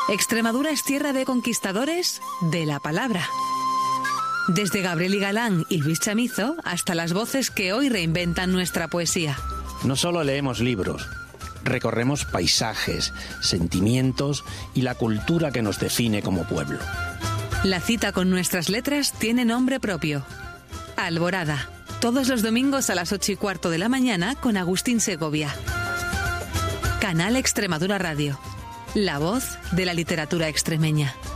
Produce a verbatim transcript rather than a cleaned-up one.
Extremadura es tierra de conquistadores de la palabra. Desde Gabriel y Galán y Luis Chamizo hasta las voces que hoy reinventan nuestra poesía. No solo leemos libros, recorremos paisajes, sentimientos y la cultura que nos define como pueblo. La cita con nuestras letras tiene nombre propio. Alborada. Todos los domingos a las ocho y cuarto de la mañana con Agustín Segovia. Canal Extremadura Radio. La voz de la literatura extremeña.